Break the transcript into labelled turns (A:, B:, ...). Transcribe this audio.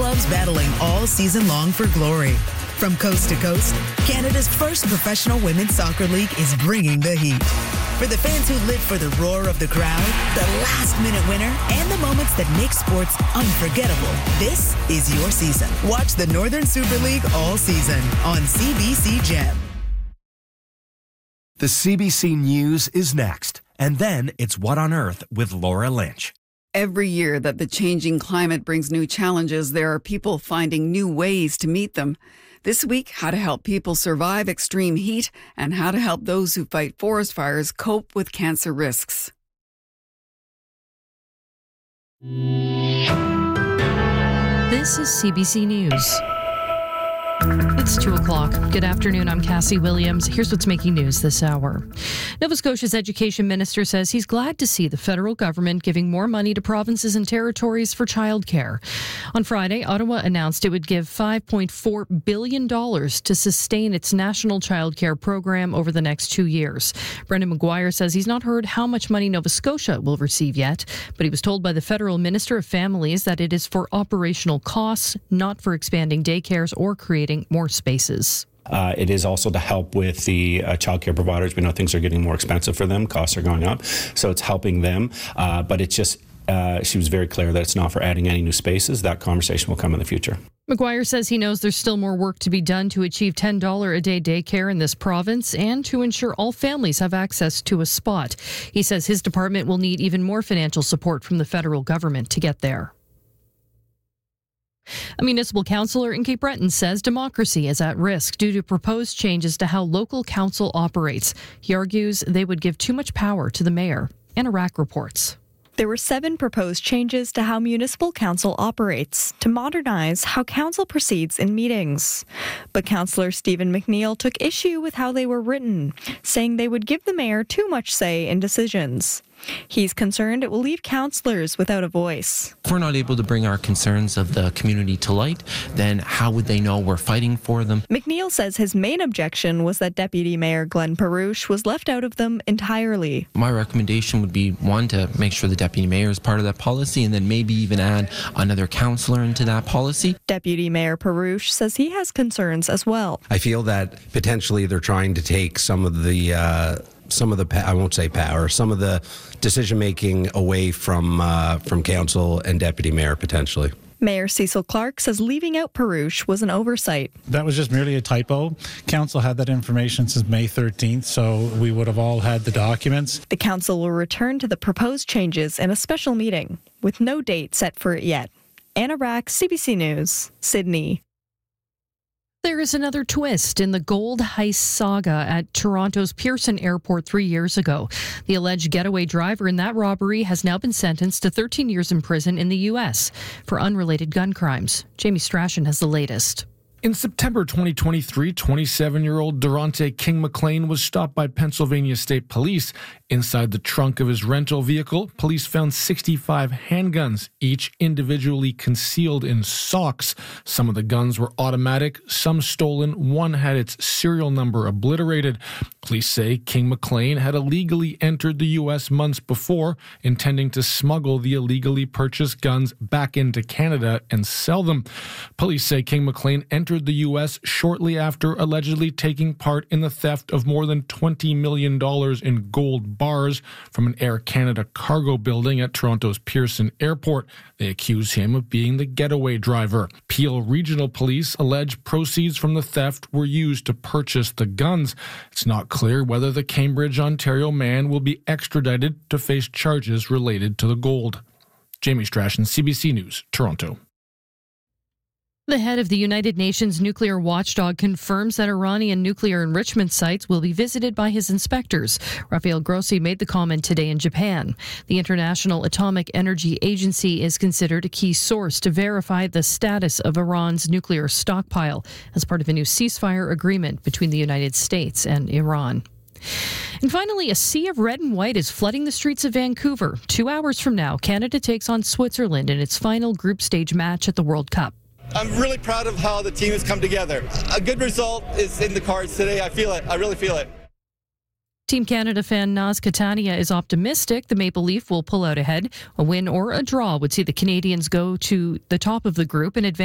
A: clubs battling all season long for glory. From coast to coast, Canada's first professional women's soccer league is bringing the heat. For the fans who live for the roar of the crowd, the last-minute winner, and the moments that make sports unforgettable, this is your season. Watch the Northern Super League all season on CBC Gem.
B: The CBC News is next, and then it's What on Earth with Laura Lynch.
C: Every year that the changing climate brings new challenges, there are people finding new ways to meet them. This week, how to help people survive extreme heat and how to help those who fight forest fires cope with cancer risks.
D: This is CBC News. It's 2 o'clock. Good afternoon. I'm Cassie Williams. Here's what's making news this hour. Nova Scotia's education minister says he's glad to see the federal government giving more money to provinces and territories for childcare. On Friday, Ottawa announced it would give $5.4 billion to sustain its national childcare program over the next 2 years. Brendan McGuire says he's not heard how much money Nova Scotia will receive yet, but he was told by the federal minister of families that it is for operational costs, not for expanding daycares or creating more spaces.
E: It is also to help with the childcare providers. We know things are getting more expensive for them. Costs are going up. So it's helping them. But it's just, she was very clear that it's not for adding any new spaces. That conversation will come in the future.
D: McGuire says he knows there's still more work to be done to achieve $10 a day daycare in this province and to ensure all families have access to a spot. He says his department will need even more financial support from the federal government to get there. A municipal councillor in Cape Breton says democracy is at risk due to proposed changes to how local council operates. He argues they would give too much power to the mayor. Anna Rack reports.
F: There were 7 proposed changes to how municipal council operates to modernize how council proceeds in meetings. But Councillor Stephen McNeil took issue with how they were written, saying they would give the mayor too much say in decisions. He's concerned it will leave councillors without a voice.
G: If we're not able to bring our concerns of the community to light, then how would they know we're fighting for them?
F: McNeil says his main objection was that Deputy Mayor Glenn Perouche was left out of them entirely.
G: My recommendation would be, one, to make sure the Deputy Mayor is part of that policy and then maybe even add another councillor into that policy.
F: Deputy Mayor Perouche says he has concerns as well.
H: I feel that potentially they're trying to take some of the I won't say power, some of the decision-making away from council and deputy mayor potentially.
F: Mayor Cecil Clark says leaving out Perouche was an oversight.
I: That was just merely a typo. Council had that information since May 13th, so we would have all had the documents.
F: The council will return to the proposed changes in a special meeting, with no date set for it yet. Anna Rack, CBC News, Sydney.
D: There is another twist in the gold heist saga at Toronto's Pearson Airport 3 years ago. The alleged getaway driver in that robbery has now been sentenced to 13 years in prison in the U.S. for unrelated gun crimes. Jamie Strachan has the latest.
J: In September 2023, 27-year-old Durante King McLean was stopped by Pennsylvania State Police. Inside the trunk of his rental vehicle, police found 65 handguns, each individually concealed in socks. Some of the guns were automatic, some stolen. One had its serial number obliterated. Police say King McLean had illegally entered the U.S. months before, intending to smuggle the illegally purchased guns back into Canada and sell them. Police say King McLean entered the U.S. shortly after allegedly taking part in the theft of more than $20 million in gold bars from an Air Canada cargo building at Toronto's Pearson Airport. They accuse him of being the getaway driver. Peel Regional Police allege proceeds from the theft were used to purchase the guns. It's not clear whether the Cambridge, Ontario man will be extradited to face charges related to the gold. Jamie Strachan, CBC News, Toronto.
D: The head of the United Nations nuclear watchdog confirms that Iranian nuclear enrichment sites will be visited by his inspectors. Rafael Grossi made the comment today in Japan. The International Atomic Energy Agency is considered a key source to verify the status of Iran's nuclear stockpile as part of a new ceasefire agreement between the United States and Iran. And finally, a sea of red and white is flooding the streets of Vancouver. 2 hours from now, Canada takes on Switzerland in its final group stage match at the World Cup.
K: I'm really proud of how the team has come together. A good result is in the cards today. I feel it. I really feel it.
D: Team Canada fan Naz Catania is optimistic the Maple Leaf will pull out ahead. A win or a draw would see the Canadians go to the top of the group and advance